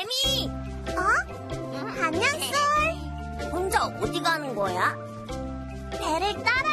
레미! 어? 안녕, 쏠. 혼자 어디 가는 거야? 배를 따라